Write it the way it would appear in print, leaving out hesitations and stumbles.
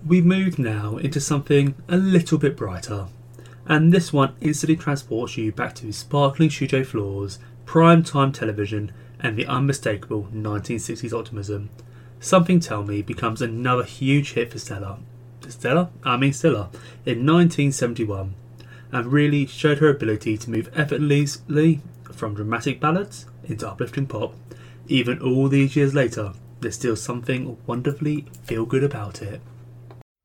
We move now into something a little bit brighter, and this one instantly transports you back to sparkling studio floors, prime time television, and the unmistakable 1960s optimism. Something Tell Me becomes another huge hit for Stella in 1971, and really showed her ability to move effortlessly from dramatic ballads into uplifting pop. Even all these years later, there's still something wonderfully feel good about it.